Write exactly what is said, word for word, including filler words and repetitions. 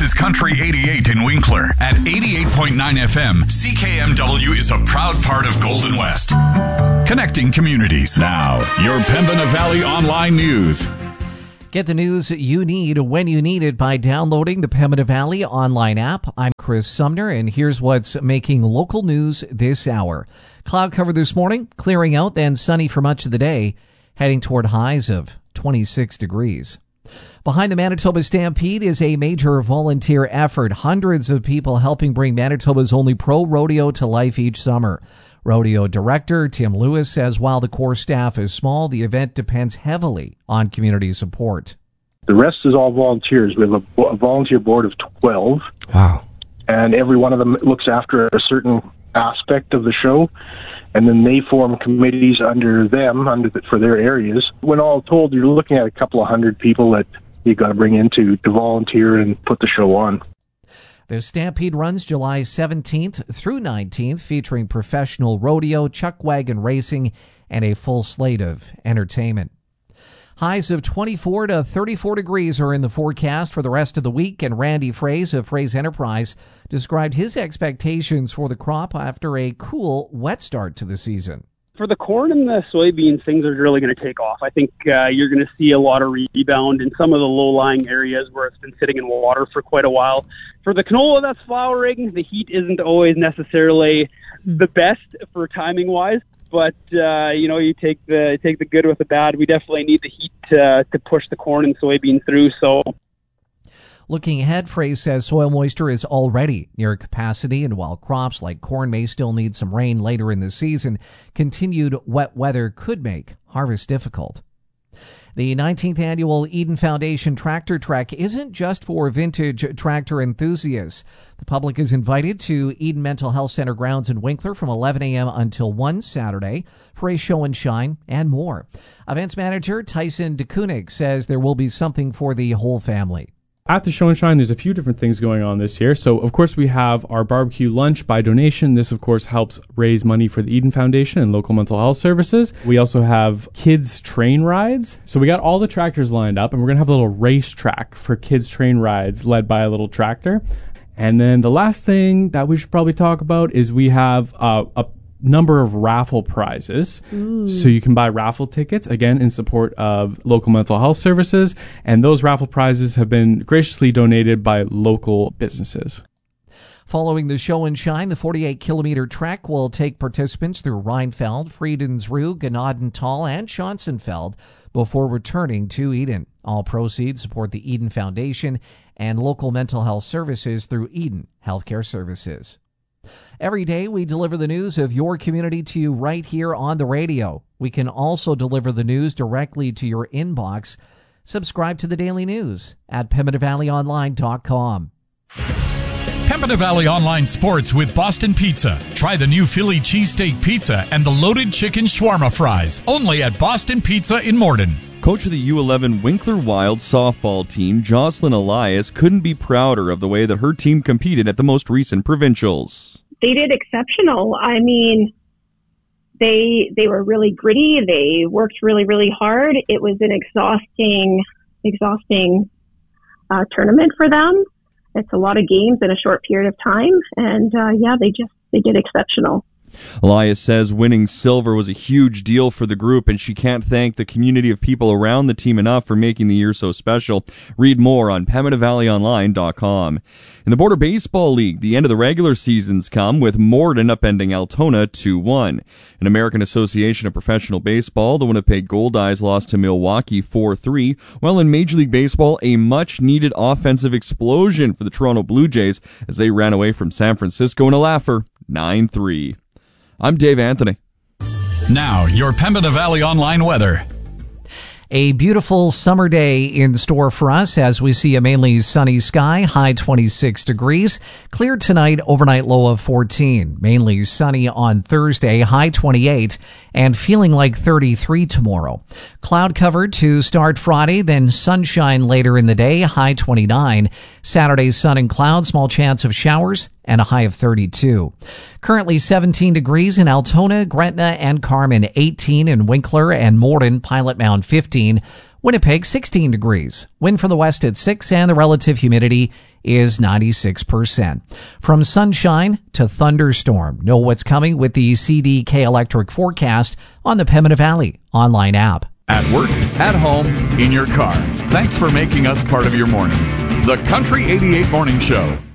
is Country eighty-eight in Winkler. At eighty-eight point nine F M, C K M W is a proud part of Golden West. Connecting communities. Now, your Pembina Valley Online News. Get the news you need when you need it by downloading the Pembina Valley Online app. I'm Chris Sumner, and here's what's making local news this hour. Cloud cover this morning, clearing out, then sunny for much of the day, heading toward highs of twenty-six degrees. Behind the Manitoba Stampede is a major volunteer effort. Hundreds of people helping bring Manitoba's only pro rodeo to life each summer. Rodeo director Tim Lewis says while the core staff is small, the event depends heavily on community support. The rest is all volunteers. We have a, a volunteer board of twelve. Wow. And every one of them looks after a certain aspect of the show. And then they form committees under them under the, for their areas. When all told, you're looking at a couple of hundred people that you got to bring in to, to volunteer and put the show on. The Stampede runs July seventeenth through nineteenth, featuring professional rodeo, chuck wagon racing, and a full slate of entertainment. Highs of twenty-four to thirty-four degrees are in the forecast for the rest of the week, and Randy Fraze of Fraze Enterprise described his expectations for the crop after a cool, wet start to the season. For the corn and the soybeans, things are really going to take off. I think uh, you're going to see a lot of rebound in some of the low-lying areas where it's been sitting in water for quite a while. For the canola that's flowering, the heat isn't always necessarily the best for timing-wise, but uh, you know, you take the take the good with the bad. We definitely need the heat to, to push the corn and soybean through. So. Looking ahead, Fraze says soil moisture is already near capacity, and while crops like corn may still need some rain later in the season, continued wet weather could make harvest difficult. The nineteenth annual Eden Foundation Tractor Trek isn't just for vintage tractor enthusiasts. The public is invited to Eden Mental Health Center grounds in Winkler from eleven a.m. until one Saturday for a show and shine and more. Events manager Tyson DeKunig says there will be something for the whole family. At the Show and Shine, there's a few different things going on this year. So, of course, we have our barbecue lunch by donation. This, of course, helps raise money for the Eden Foundation and local mental health services. We also have kids' train rides. So we got all the tractors lined up, and we're going to have a little racetrack for kids' train rides led by a little tractor. And then the last thing that we should probably talk about is we have uh, a number of raffle prizes. Ooh. So you can buy raffle tickets, again, in support of local mental health services, and those raffle prizes have been graciously donated by local businesses. Following the show and shine, the forty-eight kilometer trek will take participants through Rheinfeld, Friedensrue, Gnadental, and Schonsenfeld before returning to Eden. All proceeds support the Eden Foundation and local mental health services through Eden Healthcare Services. Every day we deliver the news of your community to you right here on the radio. We can also deliver the news directly to your inbox. Subscribe to the Daily News at Pembina Valley Online dot com. Pembina Valley Online Sports with Boston Pizza. Try the new Philly cheesesteak pizza and the loaded chicken shawarma fries. Only at Boston Pizza in Morden. Coach of the U eleven Winkler Wild softball team, Jocelyn Elias, couldn't be prouder of the way that her team competed at the most recent provincials. They did exceptional. I mean, they they were really gritty. They worked really, really hard. It was an exhausting, exhausting uh, tournament for them. It's a lot of games in a short period of time, and uh, yeah, they just they did exceptional. Elias says winning silver was a huge deal for the group, and she can't thank the community of people around the team enough for making the year so special. Read more on Pembina Valley Online dot com. In the Border Baseball League, the end of the regular season's come with Morden upending Altona two one. In American Association of Professional Baseball, the Winnipeg Goldeyes lost to Milwaukee four three, while in Major League Baseball, a much-needed offensive explosion for the Toronto Blue Jays as they ran away from San Francisco in a laugher, nine three. I'm Dave Anthony. Now, your Pembina Valley Online weather. A beautiful summer day in store for us as we see a mainly sunny sky, high twenty-six degrees. Clear tonight, overnight low of fourteen. Mainly sunny on Thursday, high twenty-eight, and feeling like thirty-three tomorrow. Cloud covered to start Friday, then sunshine later in the day, high twenty-nine. Saturday, sun and clouds, small chance of showers, and a high of thirty-two. Currently seventeen degrees in Altona, Gretna, and Carmen, eighteen in Winkler and Morden, Pilot Mound fifteen. Winnipeg, sixteen degrees. Wind from the west at six, and the relative humidity is ninety-six percent. From sunshine to thunderstorm, know what's coming with the C D K Electric forecast on the Pembina Valley online app. At work, at home, in your car. Thanks for making us part of your mornings. The Country eighty-eight Morning Show.